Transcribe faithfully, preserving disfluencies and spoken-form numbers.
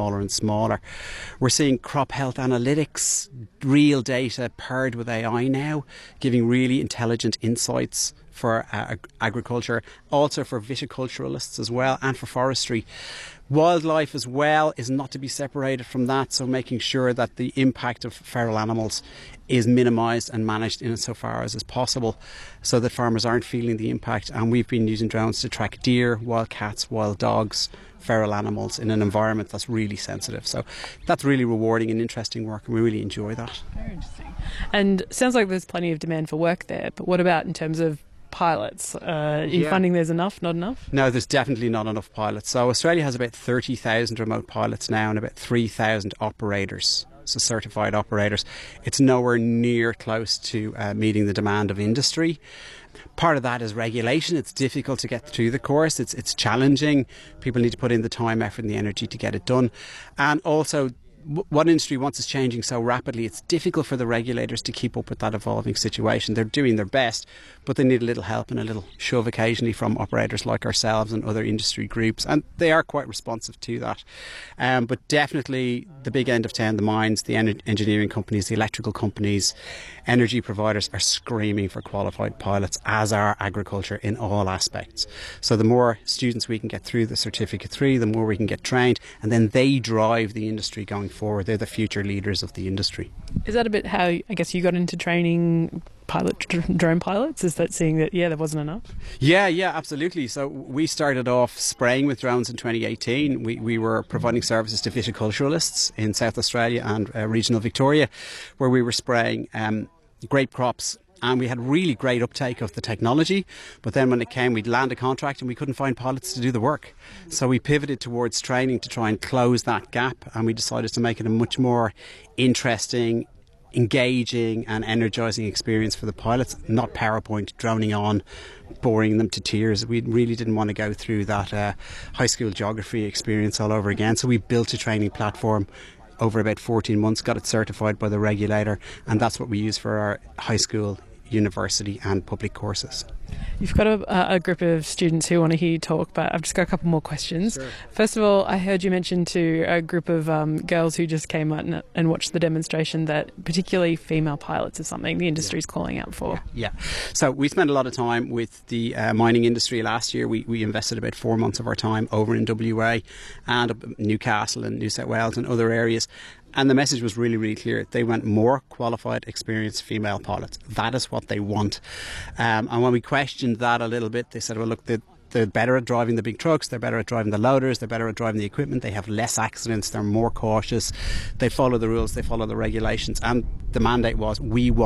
smaller and smaller. We're seeing crop health analytics, real data paired with A I now, giving really intelligent insights for uh, agriculture, also for viticulturalists as well, and for forestry. Wildlife as well is not to be separated from that, so making sure that the impact of feral animals is minimised and managed in so far as is possible, so that farmers aren't feeling the impact. And we've been using drones to track deer, wild cats, wild dogs, feral animals in an environment that's really sensitive. So that's really rewarding and interesting work, and we really enjoy that. Very interesting. And it sounds like there's plenty of demand for work there, but what about in terms of pilots? Uh, are you yeah. finding there's enough, not enough? No, there's definitely not enough pilots. So Australia has about thirty thousand remote pilots now and about three thousand operators, so certified operators. It's nowhere near close to uh, meeting the demand of industry. Part of that is regulation. It's difficult to get through the course. It's, it's challenging. People need to put in the time, effort and the energy to get it done. And also, what industry wants is changing so rapidly, it's difficult for the regulators to keep up with that evolving situation. They're doing their best, but they need a little help and a little shove occasionally from operators like ourselves and other industry groups, and they are quite responsive to that. Um, but definitely the big end of town, the mines, the en- engineering companies, the electrical companies, energy providers are screaming for qualified pilots, as are agriculture in all aspects. So the more students we can get through the Certificate three, the more we can get trained, and then they drive the industry going forward. They're the future leaders of the industry. Is that a bit how, I guess, you got into training pilot drone pilots? Is that seeing that, yeah, there wasn't enough? Yeah, yeah, absolutely. So we started off spraying with drones in twenty eighteen. We, we were providing services to viticulturalists in South Australia and uh, regional Victoria, where we were spraying um, grape crops. And we had really great uptake of the technology. But then when it came, we'd land a contract and we couldn't find pilots to do the work. So we pivoted towards training to try and close that gap. And we decided to make it a much more interesting, engaging and energising experience for the pilots, not PowerPoint droning on, boring them to tears. We really didn't want to go through that uh, high school geography experience all over again. So we built a training platform over about fourteen months, got it certified by the regulator, and that's what we use for our high school, university and public courses. You've got a, a group of students who want to hear you talk, but I've just got a couple more questions. Sure. First of all, I heard you mention to a group of um, girls who just came out and, and watched the demonstration that particularly female pilots is something the industry is yeah. calling out for. Yeah. yeah. So we spent a lot of time with the uh, mining industry last year. We, we invested about four months of our time over in W A and up in Newcastle and New South Wales and other areas. And the message was really, really clear. They want more qualified, experienced female pilots. That is what they want. Um, and when we questioned that a little bit, they said, well, look, they're, they're better at driving the big trucks, they're better at driving the loaders, they're better at driving the equipment, they have less accidents, they're more cautious, they follow the rules, they follow the regulations. And the mandate was, we want